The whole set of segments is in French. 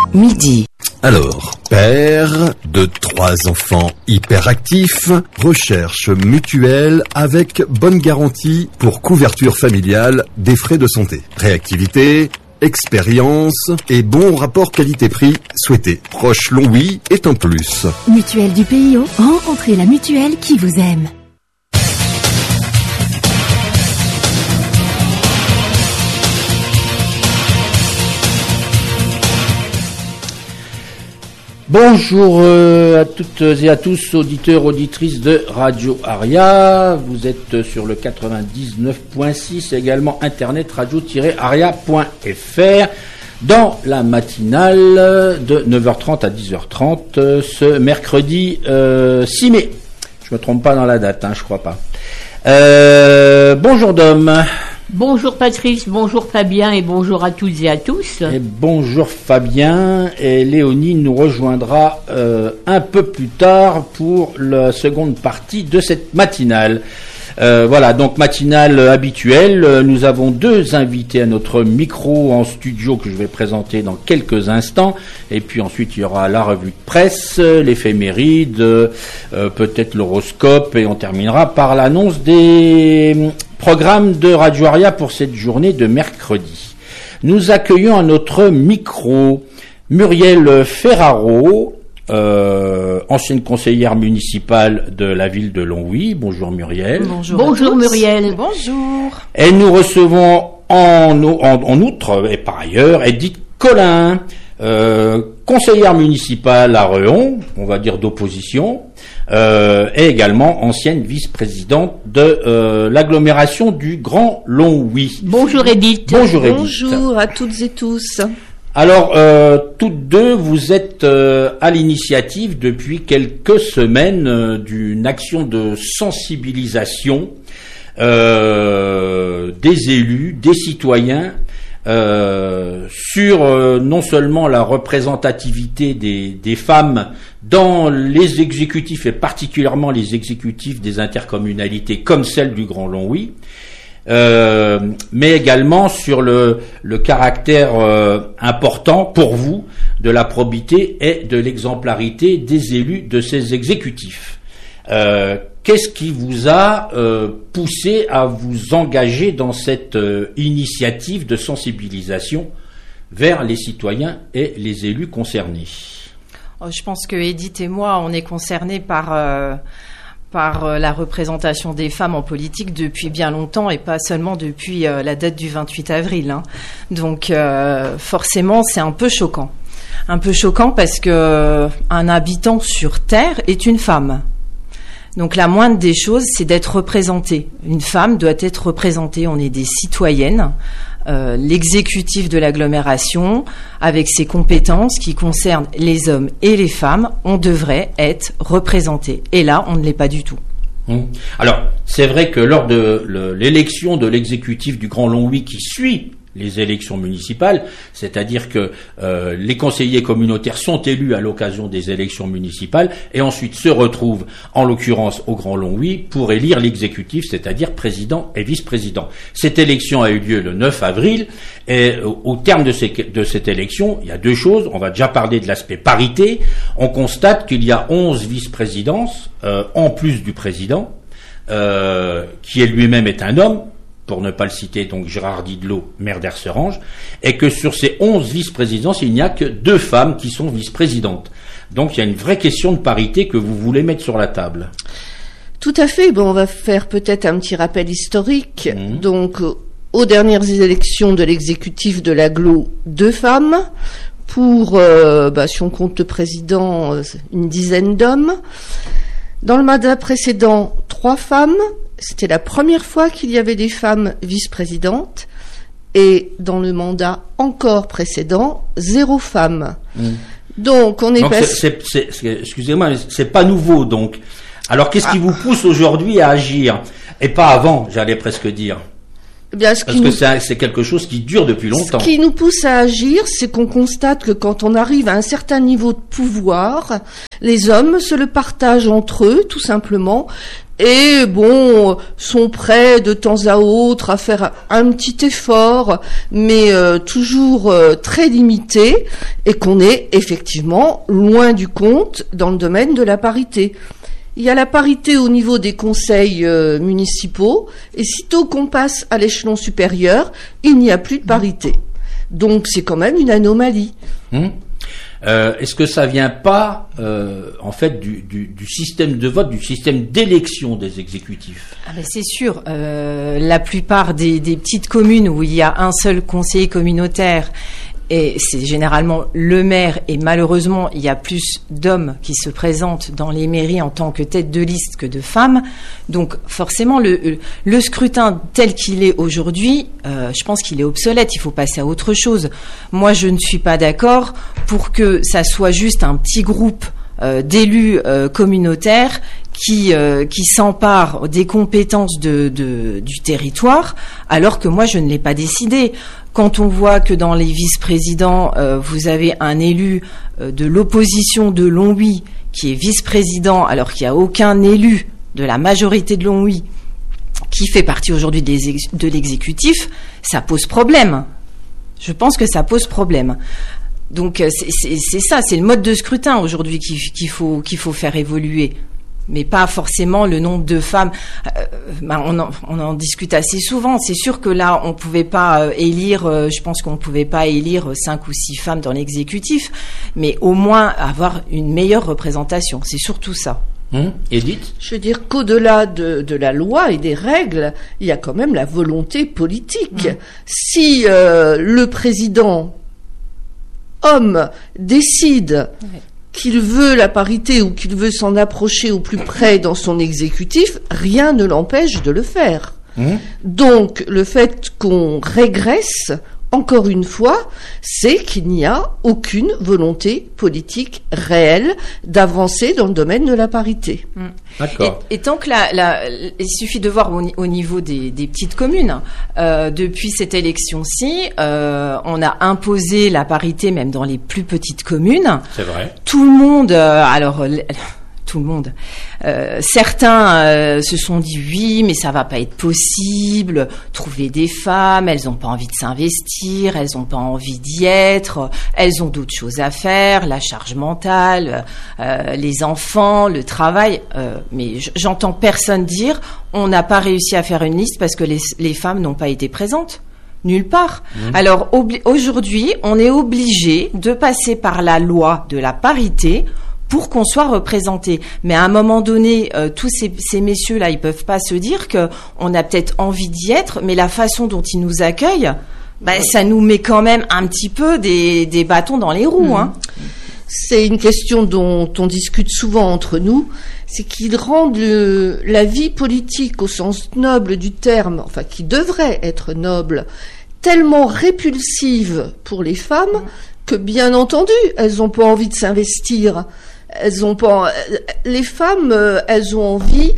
midi. Alors, père de 3 enfants hyperactifs, recherche mutuelle avec bonne garantie pour couverture familiale des frais de santé. Réactivité, expérience et bon rapport qualité-prix souhaité. Proche Longwy est un plus. Mutuelle du PIO, rencontrez la mutuelle qui vous aime. Bonjour à toutes et à tous, auditeurs, auditrices de Radio Aria. Vous êtes sur le 99.6, également internet radio-aria.fr. Dans la matinale de 9h30 à 10h30, ce mercredi 6 mai. Je me trompe pas dans la date, je crois pas. Bonjour Dom. Bonjour Patrice, bonjour Fabien et bonjour à toutes et à tous. Et bonjour Fabien, et Léonie nous rejoindra un peu plus tard pour la seconde partie de cette matinale. Voilà, donc matinale habituelle, nous avons 2 invités à notre micro en studio que je vais présenter dans quelques instants, et puis ensuite il y aura la revue de presse, l'éphéméride, peut-être l'horoscope, et on terminera par l'annonce des programme de Radio Aria pour cette journée de mercredi. Nous accueillons à notre micro Muriel Ferraro, ancienne conseillère municipale de la ville de Longwy. Bonjour Muriel. Bonjour Muriel. Bonjour. Et nous recevons en outre, et par ailleurs, Edith Collin, conseillère municipale à Reon, on va dire d'opposition, et également ancienne vice-présidente de l'agglomération du Grand Longwy. Bonjour Edith. Bonjour Edith. Bonjour à toutes et tous. Alors, toutes deux, vous êtes à l'initiative depuis quelques semaines d'une action de sensibilisation des élus, des citoyens, sur non seulement la représentativité des femmes dans les exécutifs et particulièrement les exécutifs des intercommunalités comme celle du Grand Longwy, mais également sur le caractère important pour vous de la probité et de l'exemplarité des élus de ces exécutifs. Qu'est-ce qui vous a poussé à vous engager dans cette initiative de sensibilisation vers les citoyens et les élus concernés? Je pense que Edith et moi, on est concernés par la représentation des femmes en politique depuis bien longtemps et pas seulement depuis la date du 28 avril. Donc forcément, c'est un peu choquant. Un peu choquant parce que un habitant sur Terre est une femme. Donc la moindre des choses, c'est d'être représentée. Une femme doit être représentée. On est des citoyennes. L'exécutif de l'agglomération, avec ses compétences qui concernent les hommes et les femmes, on devrait être représenté. Et là, on ne l'est pas du tout. Alors, c'est vrai que lors de l'élection de l'exécutif du Grand Longwy qui suit les élections municipales, c'est-à-dire que les conseillers communautaires sont élus à l'occasion des élections municipales et ensuite se retrouvent, en l'occurrence au Grand Longwy, pour élire l'exécutif, c'est-à-dire président et vice-président. Cette élection a eu lieu le 9 avril et au terme de cette élection, il y a 2 choses. On va déjà parler de l'aspect parité. On constate qu'il y a 11 vice-présidences, en plus du président, qui lui-même est un homme, pour ne pas le citer, donc Gérard Didlot, maire d'Erserange, et que sur ces 11 vice-présidences, il n'y a que 2 femmes qui sont vice-présidentes. Donc il y a une vraie question de parité que vous voulez mettre sur la table. Tout à fait. Bon, on va faire peut-être un petit rappel historique. Donc, aux dernières élections de l'exécutif de l'agglo, 2 femmes. Pour, si on compte le président, une dizaine d'hommes. Dans le mandat précédent, 3 femmes. C'était la première fois qu'il y avait des femmes vice-présidentes. Et dans le mandat encore précédent, 0 femmes. Donc, on est passé... Excusez-moi, mais c'est pas nouveau, donc. Alors, qu'est-ce qui vous pousse aujourd'hui à agir? Et pas avant, j'allais presque dire. Parce que c'est quelque chose qui dure depuis longtemps. Ce qui nous pousse à agir, c'est qu'on constate que quand on arrive à un certain niveau de pouvoir, les hommes se le partagent entre eux, tout simplement. et bon, sont prêts de temps à autre à faire un petit effort, mais toujours très limité, et qu'on est effectivement loin du compte dans le domaine de la parité. Il y a la parité au niveau des conseils municipaux, et sitôt qu'on passe à l'échelon supérieur, il n'y a plus de parité. Donc c'est quand même une anomalie. Est-ce que ça vient pas en fait du système de vote, du système d'élection des exécutifs? Ben c'est sûr. La plupart des petites communes où il y a un seul conseiller communautaire, et c'est généralement le maire, et malheureusement il y a plus d'hommes qui se présentent dans les mairies en tant que tête de liste que de femmes. Donc forcément le scrutin tel qu'il est aujourd'hui, je pense qu'il est obsolète, il faut passer à autre chose. Moi je ne suis pas d'accord pour que ça soit juste un petit groupe d'élus communautaires qui s'emparent des compétences du territoire, alors que moi je ne l'ai pas décidé. Quand on voit que dans les vice-présidents, vous avez un élu de l'opposition de Longwy qui est vice-président, alors qu'il n'y a aucun élu de la majorité de Longwy qui fait partie aujourd'hui de l'exécutif, ça pose problème. Je pense que ça pose problème. Donc c'est ça, c'est le mode de scrutin aujourd'hui qu'il faut faire évoluer. Mais pas forcément le nombre de femmes. On en discute assez souvent. C'est sûr que là, on pouvait pas élire. Je pense qu'on pouvait pas élire 5 ou 6 femmes dans l'exécutif, mais au moins avoir une meilleure représentation. C'est surtout ça. Edith ? Je veux dire qu'au-delà de la loi et des règles, il y a quand même la volonté politique. Si le président homme décide qu'il veut la parité ou qu'il veut s'en approcher au plus près dans son exécutif, rien ne l'empêche de le faire. Donc, le fait qu'on régresse, encore une fois, c'est qu'il n'y a aucune volonté politique réelle d'avancer dans le domaine de la parité. D'accord. Et tant que il suffit de voir au niveau des petites communes, depuis cette élection-ci, on a imposé la parité même dans les plus petites communes. C'est vrai. Tout le monde, tout le monde. Certains se sont dit oui, mais ça va pas être possible. Trouver des femmes, elles ont pas envie de s'investir, elles ont pas envie d'y être, elles ont d'autres choses à faire, la charge mentale, les enfants, le travail. Mais j'entends personne dire on n'a pas réussi à faire une liste parce que les femmes n'ont pas été présentes. Nulle part. Alors aujourd'hui, on est obligé de passer par la loi de la parité pour qu'on soit représenté. Mais à un moment donné, tous ces messieurs-là, ils peuvent pas se dire que on a peut-être envie d'y être, mais la façon dont ils nous accueillent, ça nous met quand même un petit peu des bâtons dans les roues. C'est une question dont on discute souvent entre nous, c'est qu'ils rendent la vie politique au sens noble du terme, enfin qui devrait être noble, tellement répulsive pour les femmes que bien entendu, elles n'ont pas envie de s'investir. Les femmes, elles ont envie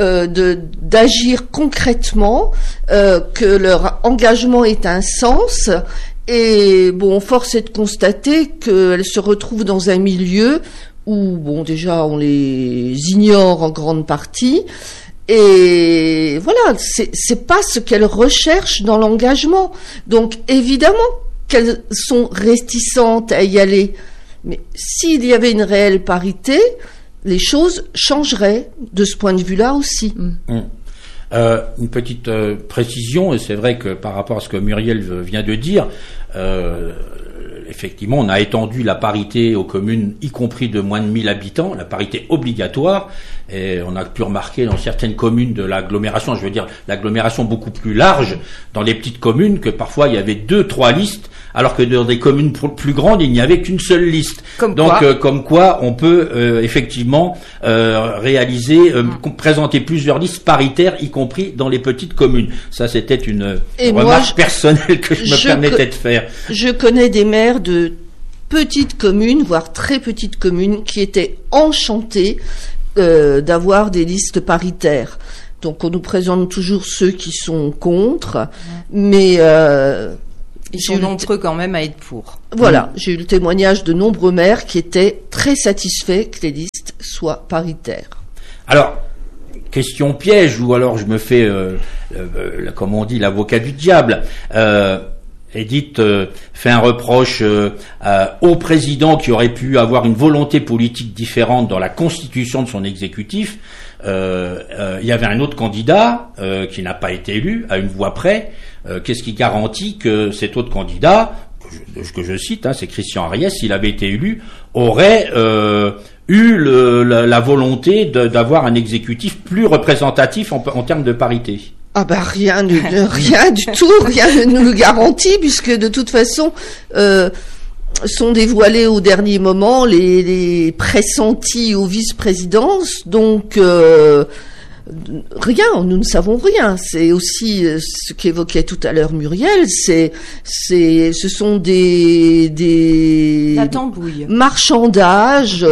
d'agir concrètement, que leur engagement ait un sens. Et bon, force est de constater qu'elles se retrouvent dans un milieu où, bon, déjà, on les ignore en grande partie. Et voilà, c'est pas ce qu'elles recherchent dans l'engagement. Donc, évidemment qu'elles sont réticentes à y aller. Mais s'il y avait une réelle parité, les choses changeraient de ce point de vue-là aussi. Une petite précision, et c'est vrai que par rapport à ce que Muriel vient de dire, effectivement, on a étendu la parité aux communes, y compris de moins de 1000 habitants, la parité obligatoire, et on a pu remarquer dans certaines communes de l'agglomération, je veux dire l'agglomération beaucoup plus large, dans les petites communes, que parfois il y avait 2-3 listes, alors que dans des communes plus grandes, il n'y avait qu'une seule liste. Comme quoi, on peut effectivement présenter plusieurs listes paritaires, y compris dans les petites communes. Ça, c'était une remarque personnelle que je me permettais de faire. Je connais des maires de petites communes, voire très petites communes, qui étaient enchantés d'avoir des listes paritaires. Donc, on nous présente toujours ceux qui sont contre, mais ils sont nombreux quand même à être pour. Voilà, j'ai eu le témoignage de nombreux maires qui étaient très satisfaits que les listes soient paritaires. Alors, question piège, ou alors je me fais, comme on dit, l'avocat du diable. Edith fait un reproche au président qui aurait pu avoir une volonté politique différente dans la constitution de son exécutif. Il y avait un autre candidat qui n'a pas été élu à une voix près. Qu'est-ce qui garantit que cet autre candidat, que je cite, c'est Christian Ariès, s'il avait été élu, aurait eu la volonté d'avoir un exécutif plus représentatif en termes de parité? Ah bah rien du tout, rien ne nous le garantit, puisque de toute façon sont dévoilés au dernier moment les pressentis aux vice-présidences, donc rien, nous ne savons rien. C'est aussi ce qu'évoquait tout à l'heure Muriel, ce sont des la tambouille, marchandages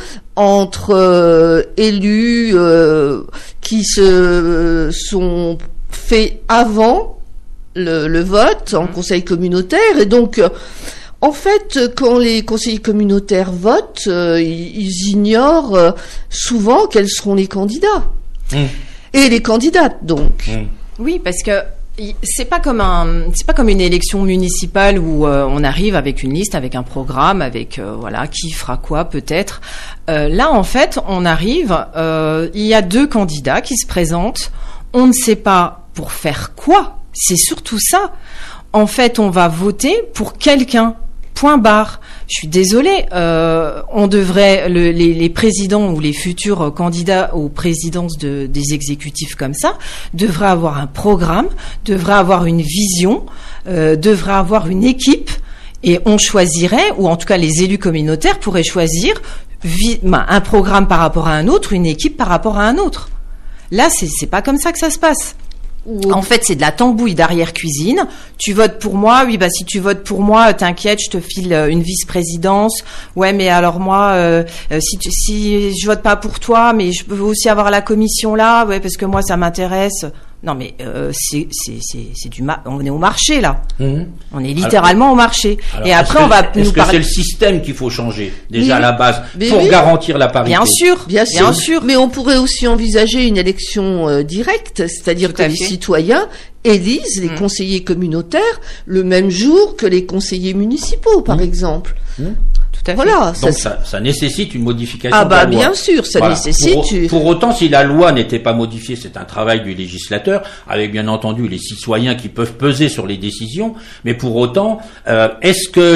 entre élus qui se sont faits avant le vote en conseil communautaire, et donc en fait, quand les conseillers communautaires votent, ils ignorent souvent quels seront les candidats. Et les candidates, donc. Oui, parce que c'est pas comme une élection municipale où on arrive avec une liste, avec un programme, avec qui fera quoi peut-être. Là, en fait, on arrive, il y a 2 candidats qui se présentent. On ne sait pas pour faire quoi. C'est surtout ça. En fait, on va voter pour quelqu'un. Point barre. Je suis désolée, on devrait les présidents ou les futurs candidats aux présidences des exécutifs comme ça devraient avoir un programme, devraient avoir une vision, devraient avoir une équipe, et on choisirait, ou en tout cas les élus communautaires pourraient choisir un programme par rapport à un autre, une équipe par rapport à un autre. Là, c'est pas comme ça que ça se passe. En fait, c'est de la tambouille d'arrière-cuisine. Tu votes pour moi, oui, si tu votes pour moi, t'inquiète, je te file une vice-présidence. Ouais, mais alors moi, si je vote pas pour toi, mais je peux aussi avoir la commission là, ouais, parce que moi ça m'intéresse. Non, mais c'est on est au marché là. On est littéralement au marché. Alors, et après, on va nous est-ce que parler. c'est le système qu'il faut changer déjà à la base pour garantir la parité? Bien sûr. Mais on pourrait aussi envisager une élection directe, c'est-à-dire que les citoyens élisent les conseillers communautaires le même jour que les conseillers municipaux, par exemple. Voilà. Donc ça nécessite une modification de la loi. Bien sûr, ça nécessite. Pour autant, si la loi n'était pas modifiée, c'est un travail du législateur, avec bien entendu les citoyens qui peuvent peser sur les décisions. Mais pour autant, est-ce que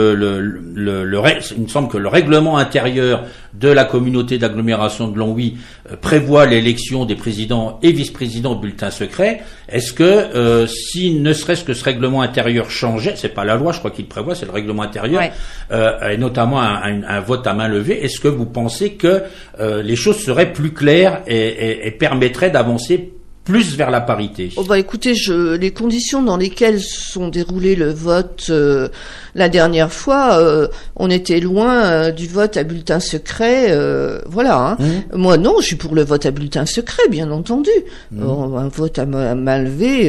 il me semble que le règlement intérieur de la communauté d'agglomération de Longwy prévoit l'élection des présidents et vice-présidents au bulletin secret. Est-ce que si ne serait-ce que ce règlement intérieur changeait, c'est pas la loi, je crois qu'il prévoit, c'est le règlement intérieur, et notamment un vote à main levée, est-ce que vous pensez que les choses seraient plus claires et permettraient d'avancer plus vers la parité? Écoutez, les conditions dans lesquelles sont déroulés le vote la dernière fois, on était loin du vote à bulletin secret. Moi, non, je suis pour le vote à bulletin secret, bien entendu. Un vote à main levée.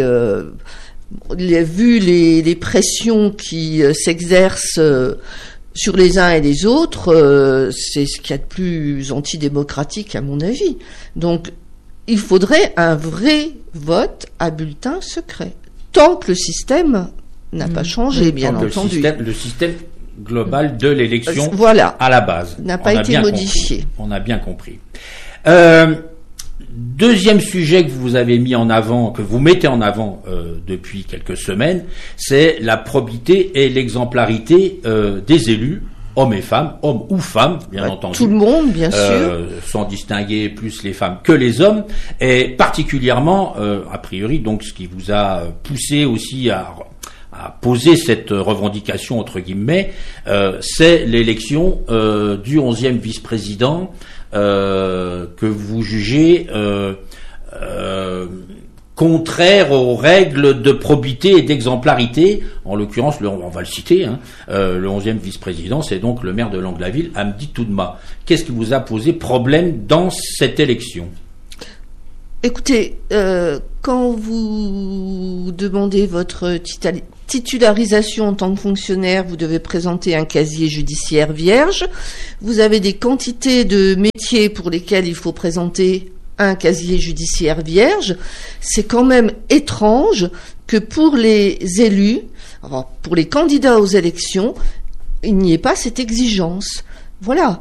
Vu les pressions qui s'exercent sur les uns et les autres, c'est ce qu'il y a de plus antidémocratique à mon avis. Donc, il faudrait un vrai vote à bulletin secret, tant que le système n'a pas changé, bien entendu. Le système global de l'élection à la base n'a pas été modifié. On a bien compris. Deuxième sujet que vous avez mis en avant, que vous mettez en avant depuis quelques semaines, c'est la probité et l'exemplarité des élus, hommes et femmes, hommes ou femmes, bien entendu. Tout le monde, bien sûr. Sans distinguer plus les femmes que les hommes, et particulièrement, a priori, donc ce qui vous a poussé aussi à poser cette revendication entre guillemets, c'est l'élection du 11e vice-président que vous jugez contraire aux règles de probité et d'exemplarité. En l'occurrence, on va le citer, le 11e vice-président, c'est donc le maire de Langle-la-Ville, Hamdi Toudma. Qu'est-ce qui vous a posé problème dans cette élection? Écoutez, quand vous demandez votre titularisation en tant que fonctionnaire, vous devez présenter un casier judiciaire vierge. Vous avez des quantités de métiers pour lesquels il faut présenter un casier judiciaire vierge, c'est quand même étrange que pour les élus, enfin, pour les candidats aux élections, il n'y ait pas cette exigence. Voilà.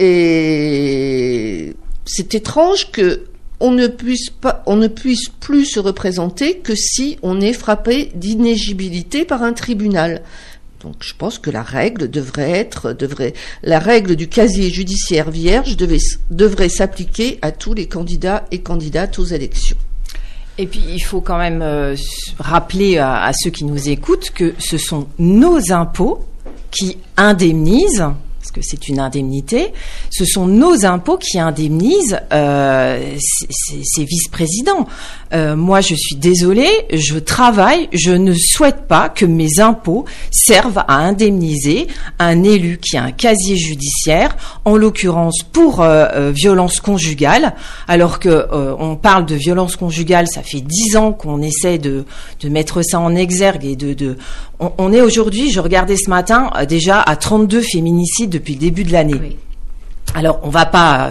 Et c'est étrange que on ne puisse plus se représenter que si on est frappé d'inéligibilité par un tribunal. Donc, je pense que la règle la règle du casier judiciaire vierge devrait s'appliquer à tous les candidats et candidates aux élections. Et puis, il faut quand même rappeler à ceux qui nous écoutent que ce sont nos impôts qui indemnisent, parce que c'est une indemnité, ce sont nos impôts qui indemnisent ces vice-présidents. Moi, je suis désolée, je travaille, je ne souhaite pas que mes impôts servent à indemniser un élu qui a un casier judiciaire, en l'occurrence pour violence conjugale, alors que on parle de violence conjugale, ça fait 10 ans qu'on essaie de mettre ça en exergue et on est aujourd'hui, je regardais ce matin, déjà à 32 féminicides depuis le début de l'année. Oui. Alors, on va pas,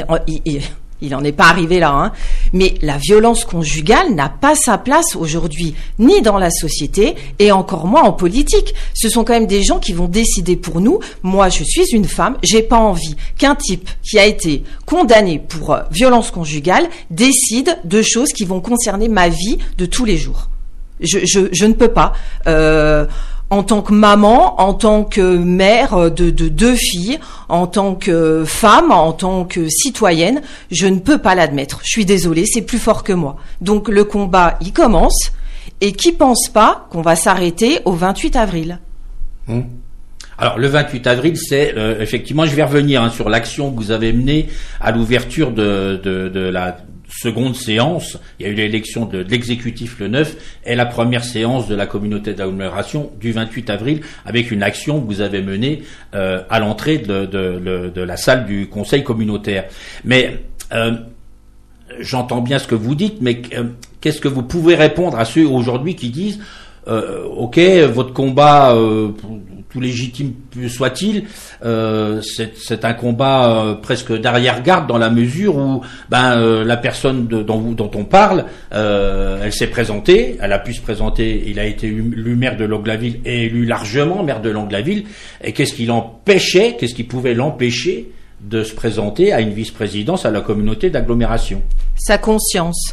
il en est pas arrivé là, hein. Mais la violence conjugale n'a pas sa place aujourd'hui, ni dans la société, et encore moins en politique. Ce sont quand même des gens qui vont décider pour nous. Moi, je suis une femme, j'ai pas envie qu'un type qui a été condamné pour violence conjugale décide de choses qui vont concerner ma vie de tous les jours. Je ne peux pas. En tant que maman, en tant que mère de 2 filles, en tant que femme, en tant que citoyenne, je ne peux pas l'admettre. Je suis désolée, c'est plus fort que moi. Donc le combat, il commence. Et qui pense pas qu'on va s'arrêter au 28 avril ? Alors, le 28 avril, c'est effectivement, je vais revenir sur l'action que vous avez menée à l'ouverture de la seconde séance. Il y a eu l'élection de l'exécutif le 9 et la première séance de la communauté d'agglomération du 28 avril avec une action que vous avez menée à l'entrée de la salle du conseil communautaire. Mais j'entends bien ce que vous dites, mais qu'est-ce que vous pouvez répondre à ceux aujourd'hui qui disent ok, votre combat, tout légitime soit-il, c'est un combat presque d'arrière-garde dans la mesure où la personne dont on parle, elle s'est présentée, elle a pu se présenter, il a été élu maire de Longlaville et élu largement maire de Longlaville, et qu'est-ce qui pouvait l'empêcher de se présenter à une vice-présidence à la communauté d'agglomération ? Sa conscience.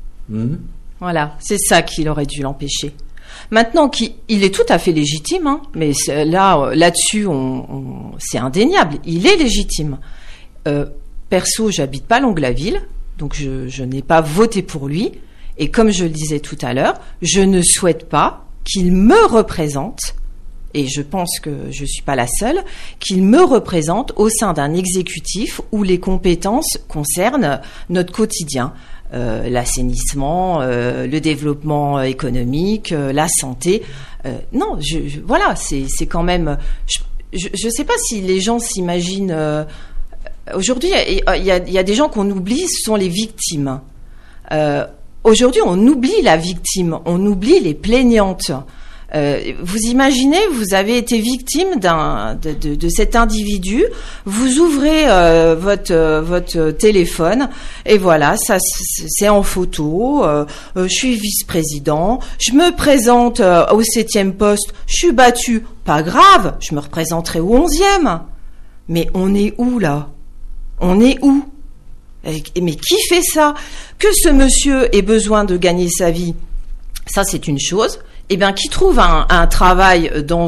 Voilà, c'est ça qui aurait dû l'empêcher. Maintenant, il est tout à fait légitime, hein, mais là-dessus, c'est indéniable. Il est légitime. Perso, j'habite pas Longlaville, donc je n'ai pas voté pour lui. Et comme je le disais tout à l'heure, je ne souhaite pas qu'il me représente, et je pense que je suis pas la seule, qu'il me représente au sein d'un exécutif où les compétences concernent notre quotidien. L'assainissement, le développement économique, la santé. Non, voilà, c'est quand même. Je sais pas si les gens s'imaginent. Aujourd'hui, il y a des gens qu'on oublie, ce sont les victimes. Aujourd'hui, on oublie la victime, on oublie les plaignantes. Vous imaginez, vous avez été victime de cet individu, vous ouvrez votre téléphone et voilà, ça c'est en photo. Je suis vice-président, je me présente au 7e poste, je suis battu, pas grave, je me représenterai au 11e. Mais on est où là ? On est où ? Mais qui fait ça ? Que ce monsieur ait besoin de gagner sa vie, ça c'est une chose. Eh bien, qui trouve un travail dans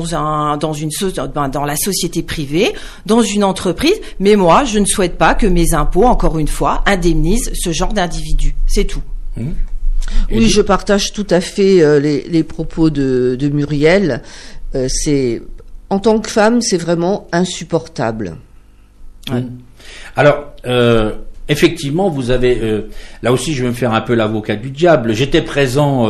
la société privée, dans une entreprise, mais moi, je ne souhaite pas que mes impôts, encore une fois, indemnisent ce genre d'individus. C'est tout. Oui, je partage tout à fait les propos de Muriel. En tant que femme, c'est vraiment insupportable. Ouais. Alors, effectivement, vous avez là aussi, je vais me faire un peu l'avocat du diable. J'étais présent,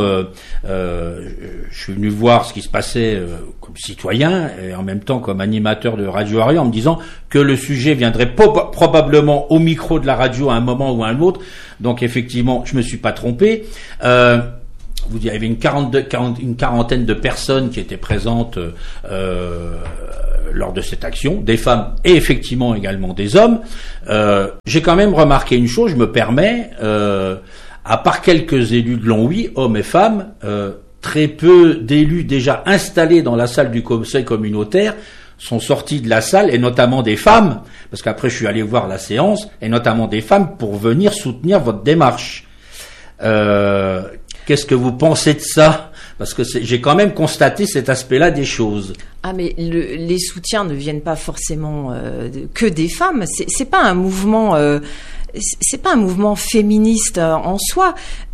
je suis venu voir ce qui se passait comme citoyen et en même temps comme animateur de Radio Aria, en me disant que le sujet viendrait probablement au micro de la radio à un moment ou à un autre. Donc effectivement, je me suis pas trompé. il y avait une quarantaine de personnes qui étaient présentes lors de cette action, des femmes et effectivement également des hommes. J'ai quand même remarqué une chose, je me permets, à part quelques élus de Longwy, hommes et femmes, très peu d'élus déjà installés dans la salle du conseil communautaire sont sortis de la salle, et notamment des femmes, parce qu'après je suis allé voir la séance, et notamment des femmes pour venir soutenir votre démarche. Qu'est-ce que vous pensez de ça ? Parce que j'ai quand même constaté cet aspect-là des choses. Ah, mais les soutiens ne viennent pas forcément que des femmes. C'est pas un mouvement. C'est pas un mouvement féministe en soi.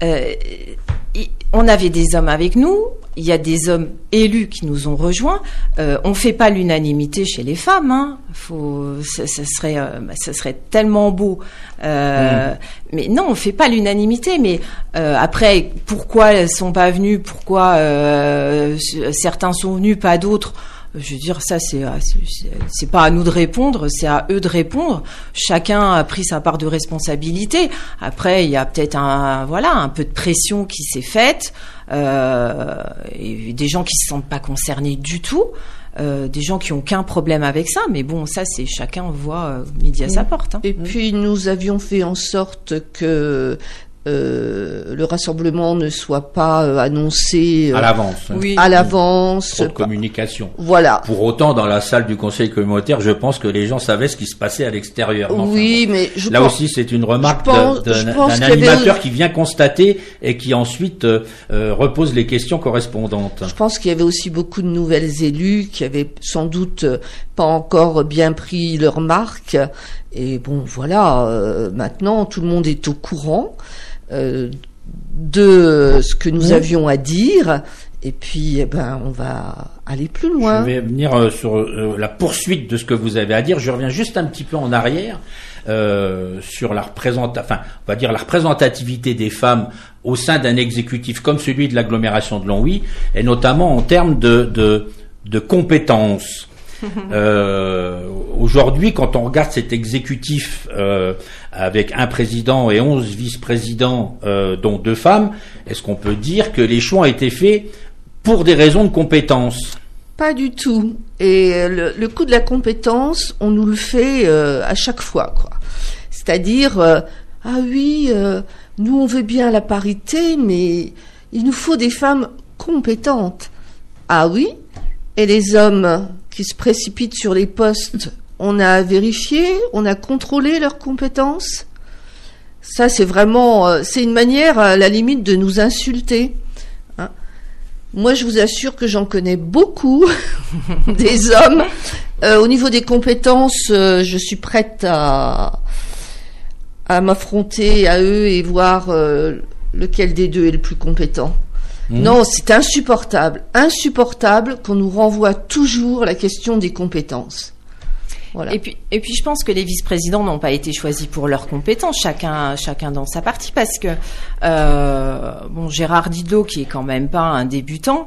On avait des hommes avec nous. Il y a des hommes élus qui nous ont rejoints. On fait pas l'unanimité chez les femmes. Hein. Ça serait tellement beau. Mais non, on fait pas l'unanimité. Mais après, pourquoi elles sont pas venues ? Pourquoi certains sont venus, pas d'autres ? Je veux dire, ça, c'est pas à nous de répondre, c'est à eux de répondre. Chacun a pris sa part de responsabilité. Après, il y a peut-être un peu de pression qui s'est faite, et des gens qui se sentent pas concernés du tout, des gens qui ont qu'un problème avec ça. Mais bon, ça, c'est chacun voit midi à sa porte. Hein. Et puis, nous avions fait en sorte que le rassemblement ne soit pas annoncé à l'avance. Oui. À l'avance. Trop de communication. Voilà. Pour autant, dans la salle du conseil communautaire, je pense que les gens savaient ce qui se passait à l'extérieur. Oui, mais là aussi, c'est une remarque d'un animateur qui vient constater et qui ensuite repose les questions correspondantes. Je pense qu'il y avait aussi beaucoup de nouvelles élus qui avaient sans doute pas encore bien pris leur marque. Et bon, voilà, maintenant, tout le monde est au courant de ce que nous avions à dire, et puis on va aller plus loin. Je vais venir sur la poursuite de ce que vous avez à dire. Je reviens juste un petit peu en arrière sur la représentativité des femmes au sein d'un exécutif comme celui de l'agglomération de Longwy, et notamment en termes de compétences. Aujourd'hui, quand on regarde cet exécutif avec un président et 11 vice-présidents, dont 2 femmes, est-ce qu'on peut dire que les choix ont été faits pour des raisons de compétence ? Pas du tout. Et le coup de la compétence, on nous le fait à chaque fois, quoi. C'est-à-dire, nous on veut bien la parité, mais il nous faut des femmes compétentes. Ah oui ? Et les hommes qui se précipitent sur les postes, on a vérifié, on a contrôlé leurs compétences. Ça, c'est vraiment, c'est une manière, à la limite, de nous insulter. Hein. Moi, je vous assure que j'en connais beaucoup, des hommes. Au niveau des compétences, je suis prête à m'affronter à eux et voir lequel des deux est le plus compétent. Non, c'est insupportable qu'on nous renvoie toujours la question des compétences. Voilà. Et puis, je pense que les vice-présidents n'ont pas été choisis pour leurs compétences, chacun dans sa partie, parce que Gérard Didlot, qui est quand même pas un débutant,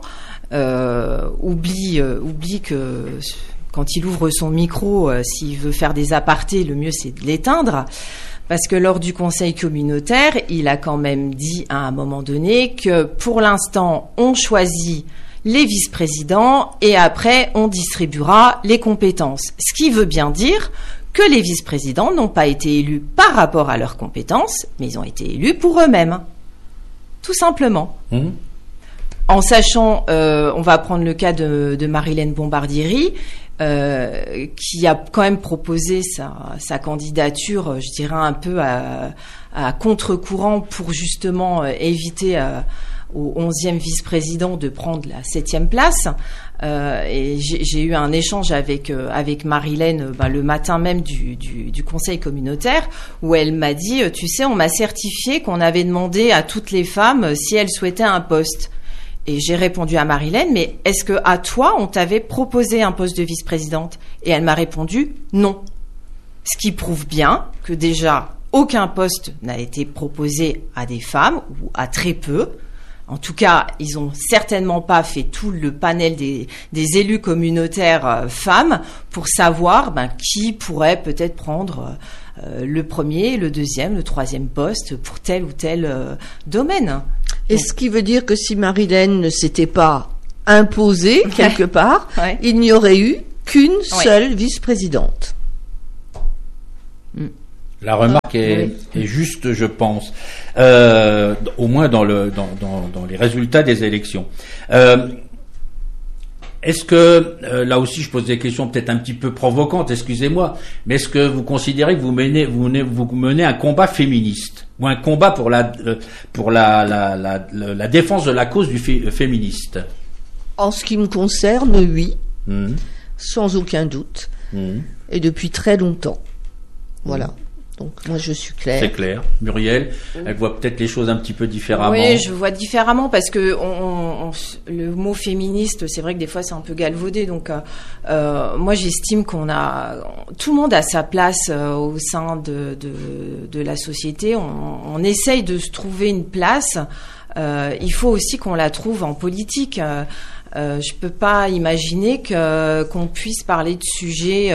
oublie que quand il ouvre son micro, s'il veut faire des apartés, le mieux c'est de l'éteindre. Parce que lors du conseil communautaire, il a quand même dit à un moment donné que pour l'instant, on choisit les vice-présidents et après, on distribuera les compétences. Ce qui veut bien dire que les vice-présidents n'ont pas été élus par rapport à leurs compétences, mais ils ont été élus pour eux-mêmes. Tout simplement. En sachant, on va prendre le cas de Marilène Bombardieri, qui a quand même proposé sa candidature, je dirais un peu à contre-courant pour justement éviter au 11e vice-président de prendre la 7e place. Et j'ai eu un échange avec Marilène le matin même du conseil communautaire, où elle m'a dit, tu sais, on m'a certifié qu'on avait demandé à toutes les femmes si elles souhaitaient un poste. Et j'ai répondu à Marilène, mais est-ce que à toi, on t'avait proposé un poste de vice-présidente ? Et elle m'a répondu non. Ce qui prouve bien que déjà, aucun poste n'a été proposé à des femmes, ou à très peu. En tout cas, ils ont certainement pas fait tout le panel des élus communautaires femmes pour savoir qui pourrait peut-être prendre le premier, le deuxième, le troisième poste pour tel ou tel domaine. Et ce qui veut dire que si Marilène ne s'était pas imposée quelque part, il n'y aurait eu qu'une seule vice-présidente. La remarque est juste, je pense, au moins dans les résultats des élections. Est-ce que, là aussi je pose des questions peut-être un petit peu provocantes, excusez-moi, mais est-ce que vous considérez que vous menez un combat féministe ou un combat pour la défense de la cause du féministe? En ce qui me concerne, oui, sans aucun doute, et depuis très longtemps. Voilà. Donc moi je suis claire. C'est clair. Muriel, elle voit peut-être les choses un petit peu différemment. Oui, je vois différemment parce que le mot féministe, c'est vrai que des fois c'est un peu galvaudé. Donc moi j'estime tout le monde a sa place au sein de la société. On essaye de se trouver une place. Il faut aussi qu'on la trouve en politique. Je peux pas imaginer qu'on puisse parler de sujets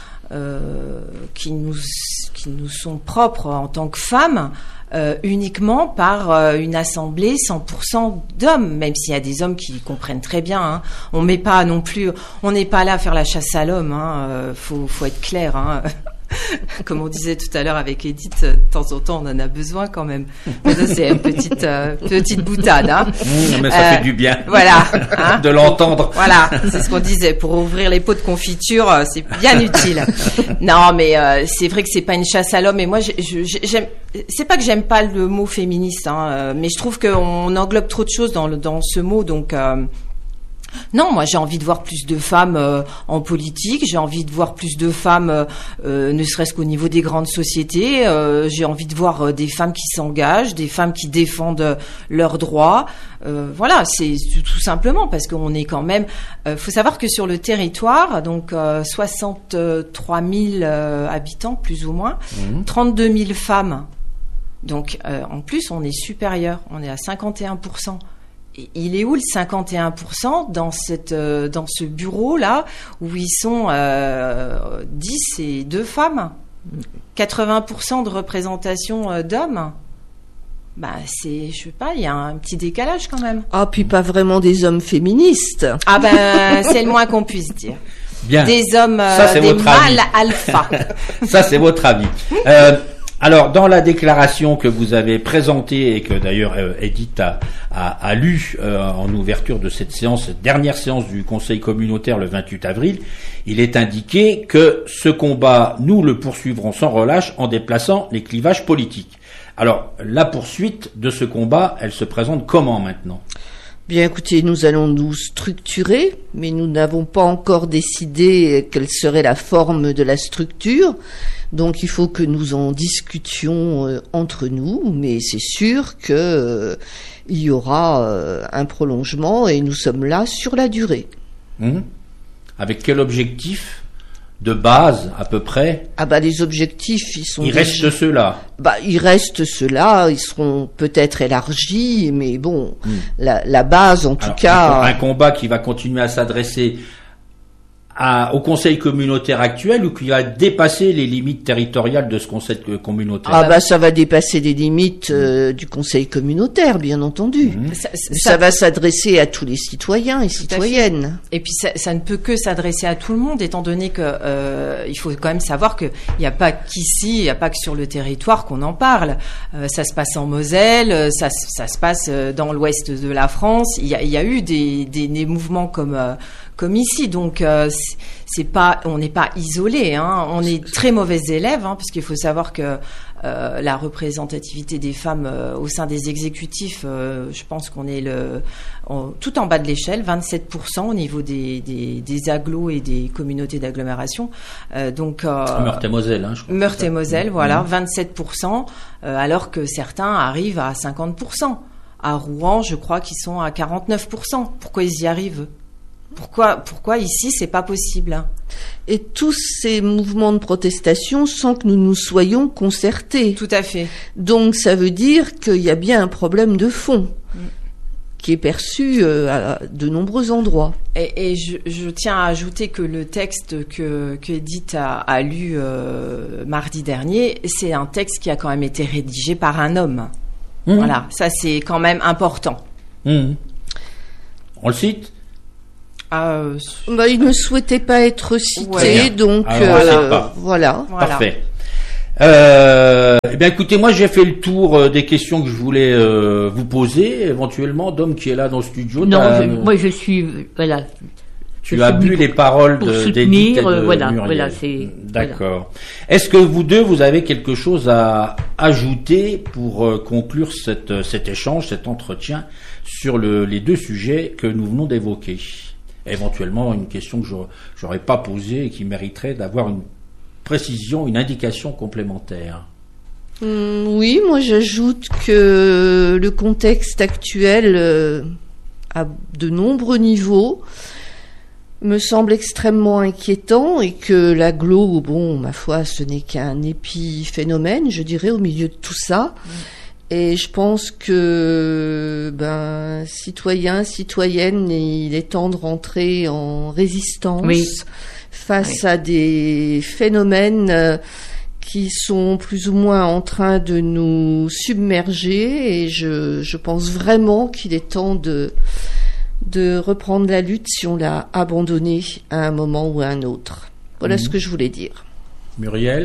qui nous sont propres en tant que femmes uniquement par une assemblée 100% d'hommes, même s'il y a des hommes qui comprennent très bien. Hein. On n'est pas là à faire la chasse à l'homme. Hein. Faut être clair. Hein. Comme on disait tout à l'heure avec Edith, de temps en temps on en a besoin quand même. Mais ça c'est une petite boutade. Hein. Mais ça fait du bien. Voilà. Hein. De l'entendre. Voilà, c'est ce qu'on disait. Pour ouvrir les pots de confiture, c'est bien utile. Non, mais c'est vrai que c'est pas une chasse à l'homme. Et moi, j'aime. C'est pas que j'aime pas le mot féministe, hein, mais je trouve qu'on englobe trop de choses dans ce mot, donc. Non, moi j'ai envie de voir plus de femmes en politique, j'ai envie de voir plus de femmes ne serait-ce qu'au niveau des grandes sociétés, j'ai envie de voir des femmes qui s'engagent, des femmes qui défendent leurs droits. Voilà, c'est tout simplement parce qu'on est quand même... faut savoir que sur le territoire, donc 63 000 habitants plus ou moins, 32 000 femmes. Donc en plus on est supérieur, on est à 51%. Il est où le 51% dans ce bureau-là où ils sont 10 et 2 femmes, 80% de représentation d'hommes? Bah je sais pas, il y a un petit décalage quand même. Ah, puis pas vraiment des hommes féministes. Ah ben, c'est le moins qu'on puisse dire. Bien. Des hommes, des mâles alpha. Ça, c'est votre avis. Alors, dans la déclaration que vous avez présentée et que d'ailleurs Edith a lu en ouverture de cette dernière séance du Conseil communautaire le 28 avril, il est indiqué que ce combat, nous le poursuivrons sans relâche en déplaçant les clivages politiques. Alors, la poursuite de ce combat, elle se présente comment maintenant ? Bien, écoutez, nous allons nous structurer, mais nous n'avons pas encore décidé quelle serait la forme de la structure. Donc, il faut que nous en discutions entre nous, mais c'est sûr que il y aura un prolongement et nous sommes là sur la durée. Avec quel objectif de base, à peu près? Ah bah, les objectifs, ils sont... Il reste ceux-là. Bah, il reste ceux-là, ils seront peut-être élargis, mais bon, la base, en tout cas... Un combat qui va continuer à s'adresser au conseil communautaire actuel ou qui va dépasser les limites territoriales de ce conseil communautaire? Ah bah, ça va dépasser les limites du conseil communautaire, bien entendu. Ça va s'adresser à tous les citoyens et citoyennes. Et puis ça ne peut que s'adresser à tout le monde, étant donné que il faut quand même savoir que il n'y a pas qu'ici, il n'y a pas que sur le territoire qu'on en parle. Ça se passe en Moselle, ça se passe dans l'ouest de la France. Il y a eu des mouvements comme ici, donc on n'est pas isolé, hein. On est très mauvais élèves, hein, parce qu'il faut savoir que la représentativité des femmes au sein des exécutifs, je pense qu'on est tout en bas de l'échelle, 27% au niveau des agglos et des communautés d'agglomération. Donc Meurthe-et-Moselle, hein, je crois. Meurthe-et-Moselle, voilà, 27%, alors que certains arrivent à 50%. À Rouen, je crois qu'ils sont à 49%. Pourquoi ils y arrivent? Pourquoi ici c'est pas possible? Et tous ces mouvements de protestation sans que nous nous soyons concertés. Tout à fait. Donc ça veut dire qu'il y a bien un problème de fond qui est perçu à de nombreux endroits. Et je tiens à ajouter que le texte que Edith a lu mardi dernier, c'est un texte qui a quand même été rédigé par un homme. Voilà, ça c'est quand même important. On le cite ? Il ne souhaitait pas être cité, Ouais. donc voilà. Parfait. Écoutez, moi j'ai fait le tour des questions que je voulais vous poser. Éventuellement, Dom qui est là dans le studio. Non, moi je suis voilà. Tu as bu les paroles pour d'Edith soutenir, et de voilà, Muriel. c'est D'accord. Est-ce que vous deux, vous avez quelque chose à ajouter pour conclure cet échange, cet entretien sur les deux sujets que nous venons d'évoquer? Éventuellement, une question que j'aurais pas posée et qui mériterait d'avoir une précision, une indication complémentaire. Oui, moi j'ajoute que le contexte actuel, à de nombreux niveaux, me semble extrêmement inquiétant et que l'agglo, ma foi, ce n'est qu'un épiphénomène, je dirais, au milieu de tout ça. Et je pense que, citoyens, citoyennes, il est temps de rentrer en résistance face à des phénomènes qui sont plus ou moins en train de nous submerger. Et je pense vraiment qu'il est temps de reprendre la lutte si on l'a abandonnée à un moment ou à un autre. Voilà ce que je voulais dire. Muriel ?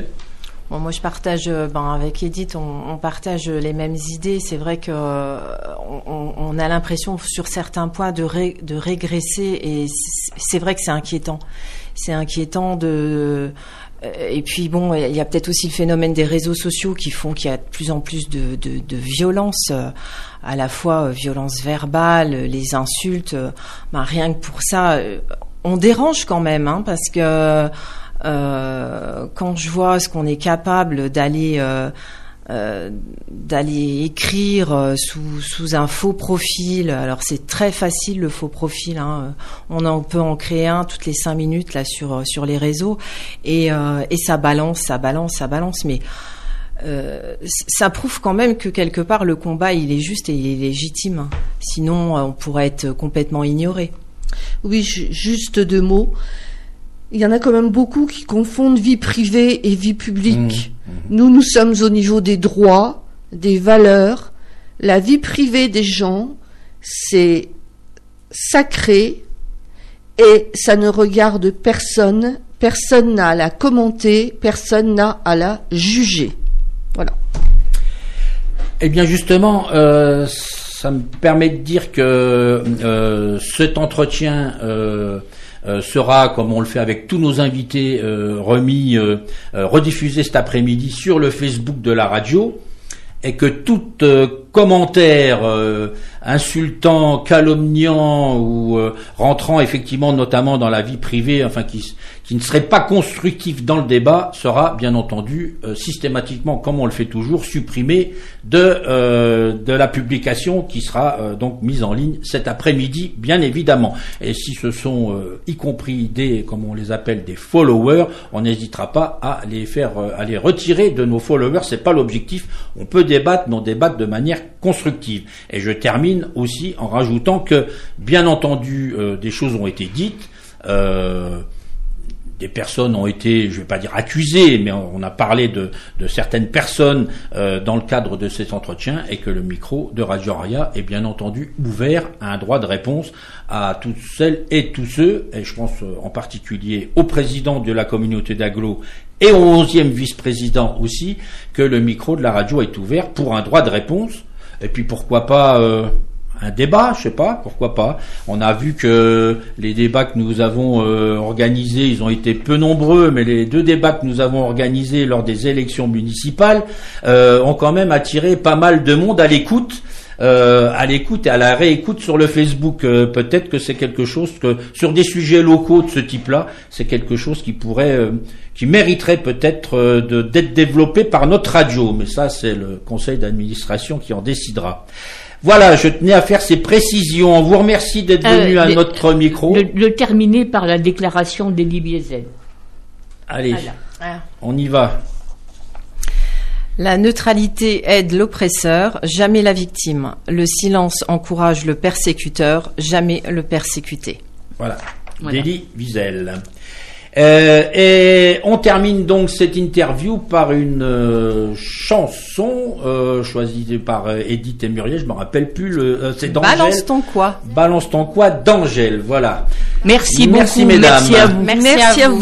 Bon, moi, je partage, avec Edith, on partage les mêmes idées. C'est vrai que on a l'impression, sur certains points, de régresser, et c'est vrai que c'est inquiétant. C'est inquiétant et puis il y a peut-être aussi le phénomène des réseaux sociaux qui font qu'il y a de plus en plus de violence, à la fois violence verbale, les insultes. Rien que pour ça, on dérange quand même, parce que quand je vois ce qu'on est capable d'aller écrire sous un faux profil. Alors c'est très facile, le faux profil, on peut en créer un toutes les 5 minutes là sur les réseaux, et ça balance, mais ça prouve quand même que quelque part le combat il est juste et il est légitime. Sinon on pourrait être complètement ignoré. Oui, juste 2 mots. Il y en a quand même beaucoup qui confondent vie privée et vie publique. Nous sommes au niveau des droits, des valeurs. La vie privée des gens, c'est sacré et ça ne regarde personne. Personne n'a à la commenter, personne n'a à la juger. Voilà. Eh bien justement, ça me permet de dire que cet entretien sera, comme on le fait avec tous nos invités, rediffusé cet après-midi sur le Facebook de la radio, et que tout commentaire insultant, calomniant ou rentrant effectivement notamment dans la vie privée, qui ne serait pas constructif dans le débat, sera bien entendu systématiquement, comme on le fait toujours, supprimé de la publication qui sera donc mise en ligne cet après-midi, bien évidemment. Et si ce sont y compris comme on les appelle, des followers, on n'hésitera pas à à les retirer de nos followers. C'est pas l'objectif. On peut débattre, mais on débattre de manière constructive. Et je termine aussi en rajoutant que, bien entendu, des choses ont été dites. Des personnes ont été, je vais pas dire accusées, mais on a parlé de certaines personnes dans le cadre de cet entretien, et que le micro de Radio Aria est bien entendu ouvert à un droit de réponse à toutes celles et tous ceux, et je pense en particulier au président de la communauté d'agglo et au 11e vice-président aussi, que le micro de la radio est ouvert pour un droit de réponse. Et puis pourquoi pas un débat, je sais pas, pourquoi pas. On a vu que les débats que nous avons organisés, ils ont été peu nombreux, mais les 2 débats que nous avons organisés lors des élections municipales ont quand même attiré pas mal de monde à l'écoute et à la réécoute sur le Facebook. Peut-être que c'est quelque chose que, sur des sujets locaux de ce type-là, c'est quelque chose qui mériterait peut-être d'être développé par notre radio. Mais ça, c'est le conseil d'administration qui en décidera. Voilà, je tenais à faire ces précisions. On vous remercie d'être venu à notre micro. Le terminer par la déclaration d'Elie Wiesel. Allez, on y va. La neutralité aide l'oppresseur, jamais la victime. Le silence encourage le persécuteur, jamais le persécuté. Voilà. Elie Wiesel. Et on termine donc cette interview par une chanson choisie par Edith et Muriel, je me rappelle plus, c'est d'Angèle. Balance ton quoi. Balance ton quoi d'Angèle, voilà. Merci beaucoup. Mesdames. Merci à vous. Merci à vous.